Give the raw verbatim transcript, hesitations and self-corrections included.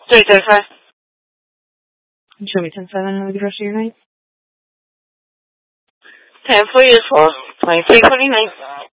three thirty-five. Show me ten seven and the rest of your night. ten four useful. twenty-three twenty-nine.